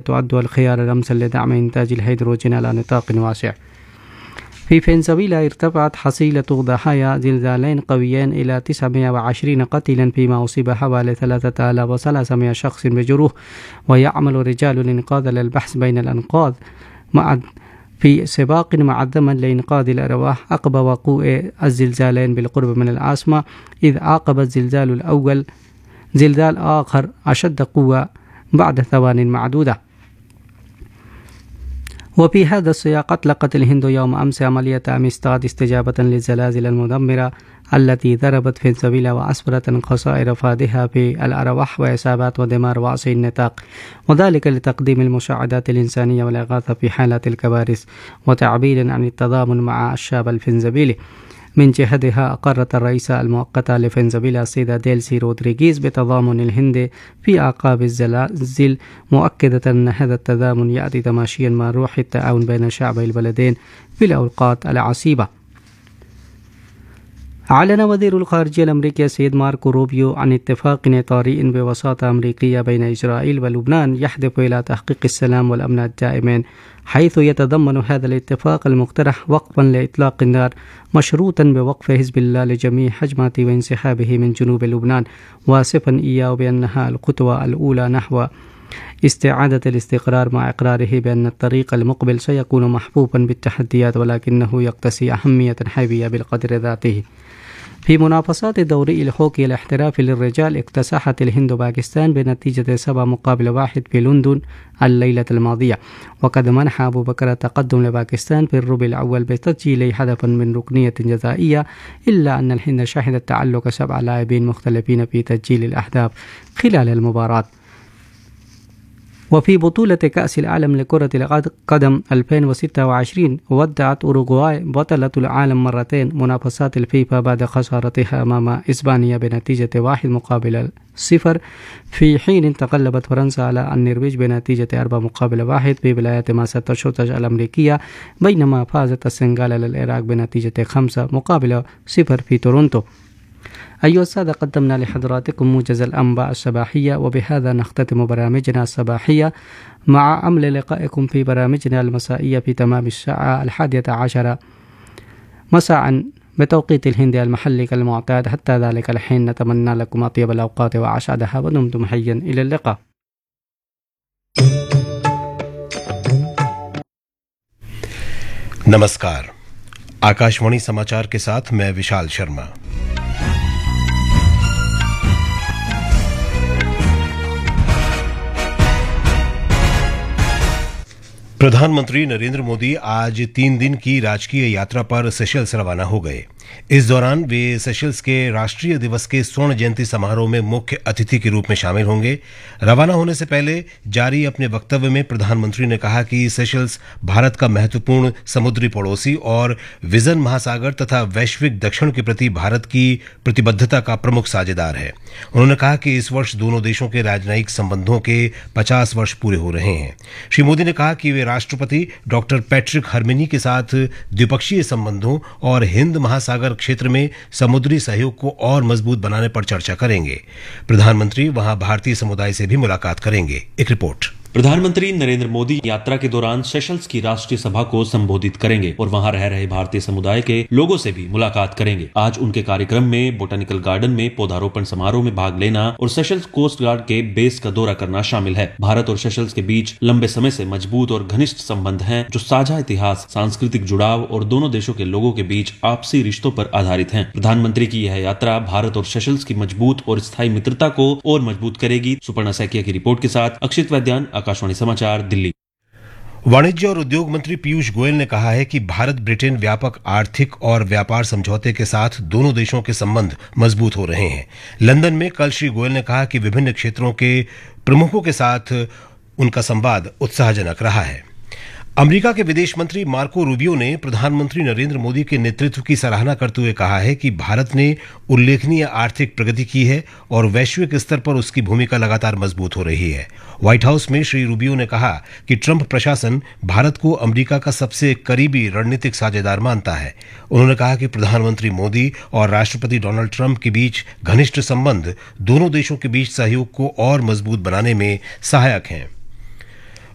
تعد الخيار الأمثل لدعم إنتاج الهيدروجين على نطاق واسع. في فنزويلا ارتفعت حصيلة ضحايا زلزالين قويين إلى 920 قتيلا، فيما أصيب حوالي 3300 شخص بجروح، ويعمل رجال الإنقاذ للبحث بين الأنقاض في سباق مع الزمن لإنقاذ الأرواح عقب وقوع الزلزالين بالقرب من العاصمة، إذ عاقب الزلزال الأول زلزال آخر أشد قوة بعد ثوان معدودة. وفي هذا السياق أطلقت الهند يوم أمس عملية أمستاد استجابة للزلازل المدمرة التي ضربت فنزويلا وأسفرت عن خسائر فادحة في الأرواح وإصابات ودمار واسع النطاق، وذلك لتقديم المساعدات الإنسانية والإغاثة في حالات الكوارث، وتعبير عن التضامن مع الشعب الفنزويلي. من جهتها أقرت الرئيسة المؤقتة لفنزويلا السيدة ديلسي رودريغيز بتضامن الهند في أعقاب الزلازل، مؤكدة أن هذا التضامن يأتي تماشيا مع روح التعاون بين شعبي البلدين في الأوقات العصيبة. أعلن وزير الخارجية الأمريكي السيد ماركو روبيو عن اتفاق إطاري بوساطة أمريكية بين إسرائيل ولبنان يهدف إلى تحقيق السلام والأمن الدائمين، حيث يتضمن هذا الاتفاق المقترح وقفا لإطلاق النار مشروطا بوقف حزب الله لجميع هجماته وانسحابه من جنوب لبنان، واصفا إياه بأنها الخطوة الأولى نحو استعادة الاستقرار، مع إقراره بأن الطريق المقبل سيكون محفوفا بالتحديات ولكنه يقتسي أهمية حيوية بالقدر ذاته. في منافسات دوري الهوكي الاحترافي للرجال، اكتسحت الهند باكستان بنتيجة 7-1 في لندن الليلة الماضية، وقد منح أبو بكر التقدم لباكستان في الربع الأول بتسجيل هدفا من ركنية جزائية، إلا أن الهند شهدت تعلق 7 لاعبين مختلفين في تسجيل الأهداف خلال المباراة. وفي بطولة كأس العالم لكرة القدم 2026 ودعت أوروغواي بطلة العالم مرتين منافسات الفيفا بعد خسارتها أمام إسبانيا بنتيجة 1-0، في حين تغلبت فرنسا على النرويج بنتيجة 4-1 في ولايات ماساتشوستس الأمريكية، بينما فازت السنغال على العراق بنتيجة 5-0 في تورونتو. أيها السادة، قدمنا لحضراتكم موجز الأنباء الصباحية، وبهذا نختتم برامجنا الصباحية، مع أمل لقائكم في برامجنا المسائية في تمام الساعة 11 مساء بتوقيت الهند المحلي كالمعتاد. حتى ذلك الحين نتمنى لكم أطيب الأوقات وأسعدها، ودمتم حيا. إلى اللقاء. नमस्कार, आकाशवाणी समाचार के साथ मैं विशाल शर्मा। प्रधानमंत्री नरेंद्र मोदी आज 3 दिन की राजकीय यात्रा पर सेशल्स रवाना हो गए। इस दौरान वे सेशल्स के राष्ट्रीय दिवस के स्वर्ण जयंती समारोह में मुख्य अतिथि के रूप में शामिल होंगे। रवाना होने से पहले जारी अपने वक्तव्य में प्रधानमंत्री ने कहा कि सेशल्स भारत का महत्वपूर्ण समुद्री पड़ोसी और विजन महासागर तथा वैश्विक दक्षिण के प्रति भारत की प्रतिबद्धता का प्रमुख साझेदार है। उन्होंने कहा कि इस वर्ष दोनों देशों के राजनयिक संबंधों के 50 वर्ष पूरे हो रहे हैं। श्री मोदी ने कहा कि वे राष्ट्रपति डॉक्टर पैट्रिक हर्मिनी के साथ द्विपक्षीय संबंधों और हिंद महासागर क्षेत्र में समुद्री सहयोग को और मजबूत बनाने पर चर्चा करेंगे। प्रधानमंत्री वहां भारतीय समुदाय से भी मुलाकात करेंगे। एक रिपोर्ट। प्रधानमंत्री नरेंद्र मोदी यात्रा के दौरान सेशल्स की राष्ट्रीय सभा को संबोधित करेंगे और वहां रह रहे भारतीय समुदाय के लोगों से भी मुलाकात करेंगे। आज उनके कार्यक्रम में बोटेनिकल गार्डन में पौधारोपण समारोह में भाग लेना और सेशल्स कोस्ट गार्ड के बेस का दौरा करना शामिल है। भारत और सेशल्स के बीच लंबे समय से मजबूत और घनिष्ठ संबंध हैं, जो साझा इतिहास, सांस्कृतिक जुड़ाव और दोनों देशों के लोगों के बीच आपसी रिश्तों पर आधारित है। प्रधानमंत्री की यह यात्रा भारत और सेशल्स की मजबूत और स्थायी मित्रता को और मजबूत करेगी। सुपर्णा सैकिया की रिपोर्ट के साथ अक्षित वैद्यान, आकाशवाणी समाचार, दिल्ली। वाणिज्य और उद्योग मंत्री पीयूष गोयल ने कहा है कि भारत ब्रिटेन व्यापक आर्थिक और व्यापार समझौते के साथ दोनों देशों के संबंध मजबूत हो रहे हैं। लंदन में कल श्री गोयल ने कहा कि विभिन्न क्षेत्रों के प्रमुखों के साथ उनका संवाद उत्साहजनक रहा है। अमेरिका के विदेश मंत्री मार्को रूबियो ने प्रधानमंत्री नरेंद्र मोदी के नेतृत्व की सराहना करते हुए कहा है कि भारत ने उल्लेखनीय आर्थिक प्रगति की है और वैश्विक स्तर पर उसकी भूमिका लगातार मजबूत हो रही है। व्हाइट हाउस में श्री रूबियो ने कहा कि ट्रंप प्रशासन भारत को अमेरिका का सबसे करीबी रणनीतिक साझेदार मानता है। उन्होंने कहा कि प्रधानमंत्री मोदी और राष्ट्रपति डोनाल्ड ट्रंप के बीच घनिष्ठ संबंध दोनों देशों के बीच सहयोग को और मजबूत बनाने में सहायक हैं।